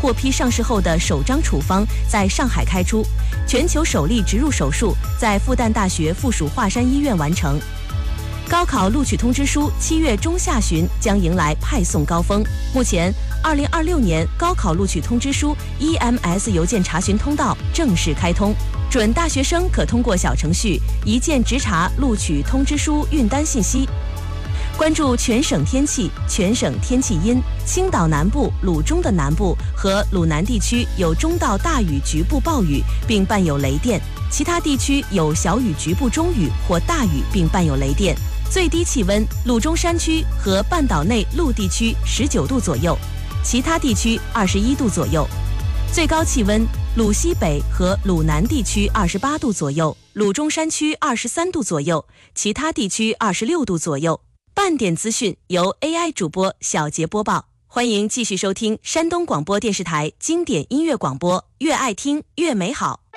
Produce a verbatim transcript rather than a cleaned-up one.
获批上市后的首张处方在上海开出，全球首例植入手术在复旦大学附属华山医院完成。高考录取通知书七月中下旬将迎来派送高峰。目前，二零二六年高考录取通知书 E M S 邮件查询通道正式开通，准大学生可通过小程序一键直查录取通知书运单信息。关注全省天气，全省天气阴，青岛南部、鲁中的南部和鲁南地区有中到大雨局部暴雨，并伴有雷电，其他地区有小雨局部中雨或大雨，并伴有雷电。最低气温，鲁中山区和半岛内陆地区十九度左右，其他地区二十一度左右。最高气温，鲁西北和鲁南地区二十八度左右，鲁中山区二十三度左右，其他地区二十六度左右。半点资讯由 A I 主播小杰播报，欢迎继续收听山东广播电视台经典音乐广播，越爱听越美好。